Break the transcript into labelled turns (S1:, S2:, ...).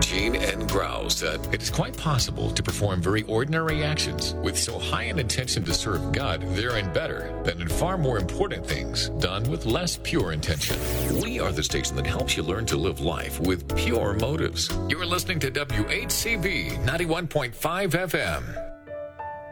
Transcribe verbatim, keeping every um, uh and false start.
S1: Gene N. Grau said, "It is quite possible to perform very ordinary actions with so high an intention to serve God therein better than in far more important things done with less pure intention." We are the station that helps you learn to live life with pure motives. You're listening to W H C B ninety-one point five F M.